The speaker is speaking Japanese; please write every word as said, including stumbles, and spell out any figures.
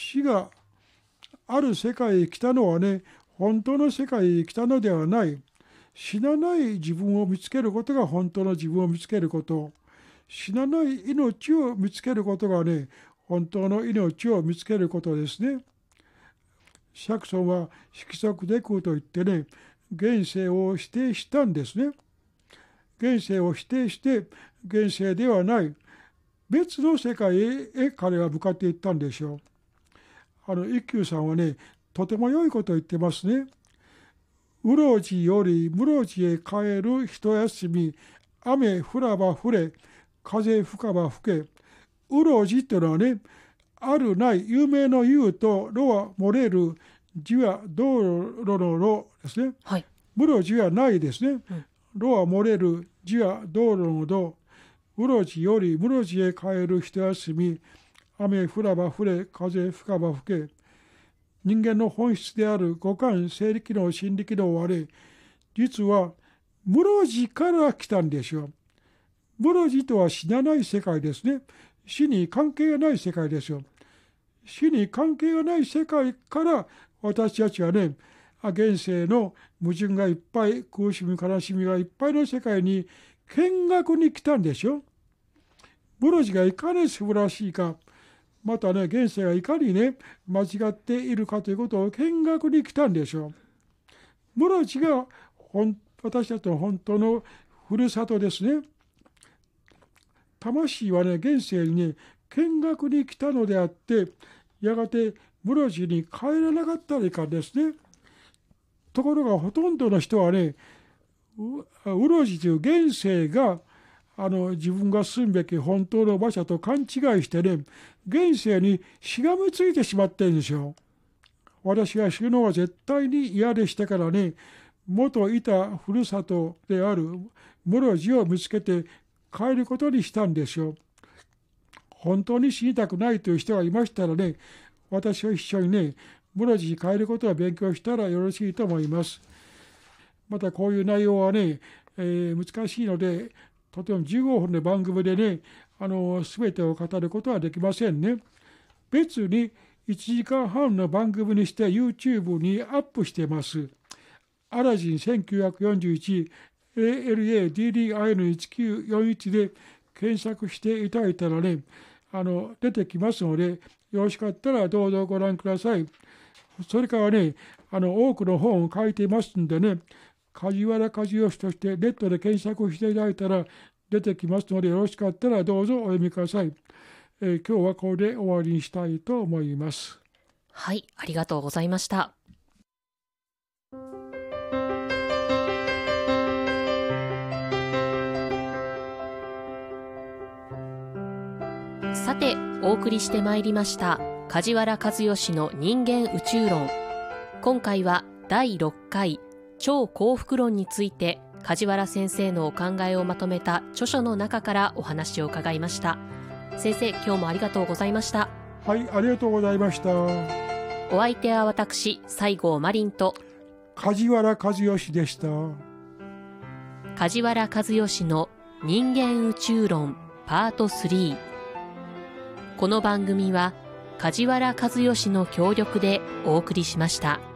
死がある世界へ来たのはね、本当の世界へ来たのではない。死なない自分を見つけることが本当の自分を見つけること。死なない命を見つけることがね、本当の命を見つけることですね。釈尊は色即是空といってね、現世を否定したんですね。現世を否定して現世ではない別の世界へ彼は向かっていったんでしょう。あの一休さんはね、とても良いことを言ってますね。うろじよりむろじへ帰る一休み、雨降らば降れ、風吹かば吹け。うろじというのはね、あるない有名の有とろは漏れる、じは道路のろですね。 はい、 むろじはないですね。うん、ろは漏れる、じは道路のど。うろじよりむろじへ帰る一休み、雨降らば降れ、風吹かば吹け。人間の本質である五感、生理機能、心理機能はね、実はむろじから来たんでしょう。むろじとは死なない世界ですね。死に関係がない世界ですよ。死に関係がない世界から私たちはね、現世の矛盾がいっぱい、苦しみ、悲しみがいっぱいの世界に見学に来たんでしょ。むろじがいかに素晴らしいか、またね、現世がいかにね、間違っているかということを見学に来たんでしょう。むろじが私たちの本当のふるさとですね。魂はね、現世にね、見学に来たのであって、やがてむろじに帰らなかったらいかんですね。ところがほとんどの人はね、うろじという現世があの自分が住むべき本当の場所と勘違いしてね、現世にしがみついてしまってるんですよ。私が死ぬのは絶対に嫌でしたからね、元いたふるさとであるむろじを見つけて帰ることにしたんですよ。本当に死にたくないという人がいましたらね、私は一緒にね、むろじに帰ることを勉強したらよろしいと思います。またこういう内容はね、えー、難しいので、とてもじゅうごふんの番組でね、あの全てを語ることはできませんね。別にいちじかんはんの番組にして YouTube にアップしています。アラジンせんきゅうひゃくよんじゅういち エーエルエーディーディーアイエヌいちきゅうよんいち で検索していただいたらね、あの出てきますので、よろしかったらどうぞご覧ください。それからね、あの多くの本を書いていますんでね、梶原和義としてネットで検索していただいたら出てきますので、よろしかったらどうぞお読みください。えー、今日はこれで終わりにしたいと思います。 はい、ありがとうございました。さて、お送りしてまいりました梶原和義の人間宇宙論。今回はだいろっかい超幸福論について梶原先生のお考えをまとめた著書の中からお話を伺いました。先生、今日もありがとうございました。 はい、ありがとうございました。 お相手は私、西郷真凛と梶原和義でした。 梶原和義の人間宇宙論パートスリー。この番組は梶原和義の協力でお送りしました。